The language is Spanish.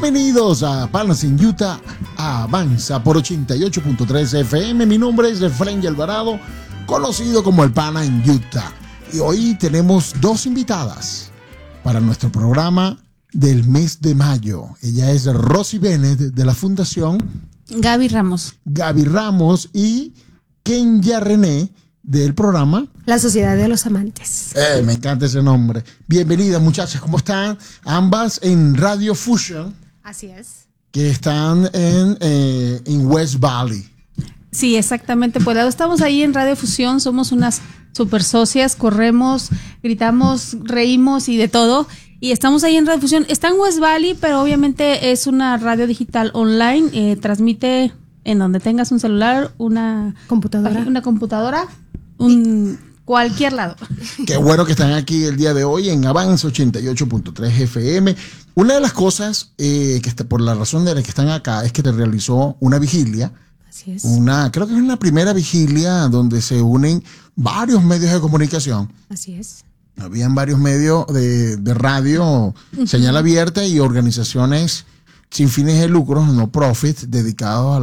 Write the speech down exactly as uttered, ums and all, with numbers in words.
Bienvenidos a Panas en Utah, Avanza por ochenta y ocho punto tres F M. Mi nombre es Efraín Alvarado, conocido como el Pana en Utah. Y hoy tenemos dos invitadas para nuestro programa del mes de mayo. Ella es Rosy Bennett de la Fundación Gaby Ramos. Gaby Ramos y Kenya René del programa La Sociedad de los Amantes. Eh, me encanta ese nombre. Bienvenidas, muchachas, ¿cómo están? Ambas en Radio Fusion. Así es. Que están en, eh, en West Valley. Sí, exactamente. Pues estamos ahí en Radio Fusión, somos unas super socias, corremos, gritamos, reímos y de todo. Y estamos ahí en Radio Fusión. Está en West Valley, pero obviamente es una radio digital online. Eh, transmite en donde tengas un celular, una computadora, una computadora, un cualquier lado. Qué bueno que están aquí el día de hoy en Avanza ochenta y ocho punto tres F M. Una de las cosas eh, que está, por la razón de la que están acá es que te realizó una vigilia. Así es. Una, creo que es una primera vigilia donde se unen varios medios de comunicación. Así es. Habían varios medios de, de radio, uh-huh. señal abierta y organizaciones sin fines de lucro, no profit, dedicados a